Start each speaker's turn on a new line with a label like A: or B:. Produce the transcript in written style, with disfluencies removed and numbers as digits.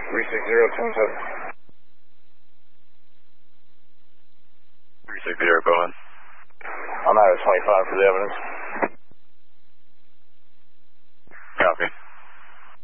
A: 360,
B: 360, go on.
A: I'm out at 25 for the evidence.